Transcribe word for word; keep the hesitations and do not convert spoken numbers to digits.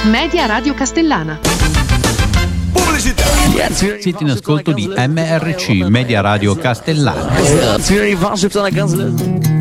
Media Radio Castellana. Pubblicità. Siete in ascolto di M R C Media Radio Castellana. Signori, faccio una canzone.